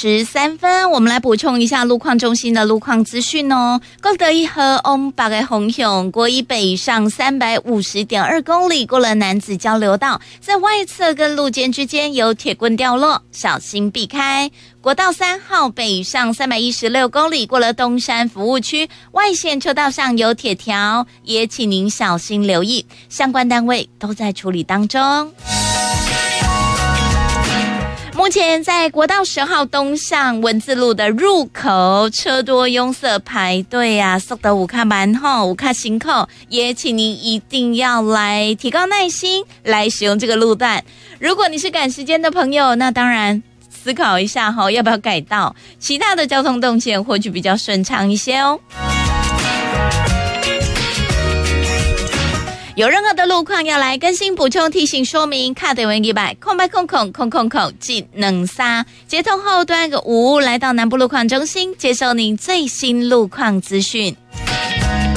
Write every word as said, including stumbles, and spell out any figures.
十三分，我们来补充一下路况中心的路况资讯哦。高德一和往北的方向，国一北上三百五十点二公里，过了南子交流道，在外侧跟路肩之间有铁棍掉落，小心避开。国道三号北上三百一十六公里，过了东山服务区，外线车道上有铁条，也请您小心留意，相关单位都在处理当中。目前在国道十号东向文字路的入口，车多拥塞排队啊，速度有卡慢吼，有卡辛苦，也请您一定要来提高耐心来使用这个路段。如果你是赶时间的朋友，那当然思考一下哈，要不要改道？其他的交通动线或许比较顺畅一些哦。有任何的路况要来更新补充提醒说明，卡点为一百空白空空空空空技能三接通后端个五来到南部路况中心，接收您最新路况资讯。